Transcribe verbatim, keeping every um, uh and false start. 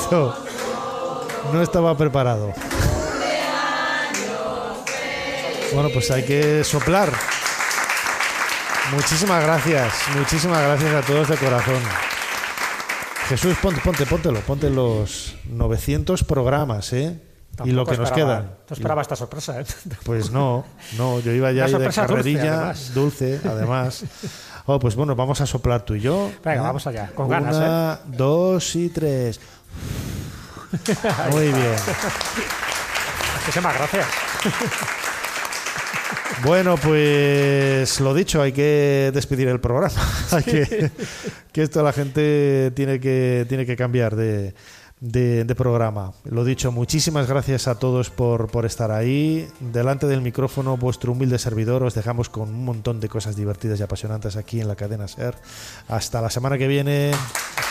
dicho. No estaba preparado. Bueno, pues hay que soplar. Muchísimas gracias. Muchísimas gracias a todos de corazón. Jesús, ponte, ponte, póntelo. Ponte los novecientos programas, ¿eh? Tampoco y lo que nos esperaba, quedan. No esperaba esta sorpresa, ¿eh? Pues no, no, yo iba ya ahí de carrerilla, dulce, además. dulce, además. Oh, pues bueno, vamos a soplar tú y yo. Venga, ¿eh? Vamos allá, con Una, ganas, ¿eh? Una, dos y tres. Muy bien. Muchísimas gracias. Bueno, pues lo dicho, hay que despedir el programa. Hay que, que esto la gente tiene que, tiene que cambiar de, de, de programa. Lo dicho, muchísimas gracias a todos por, por estar ahí. Delante del micrófono, vuestro humilde servidor, os dejamos con un montón de cosas divertidas y apasionantes aquí en la cadena SER. Hasta la semana que viene.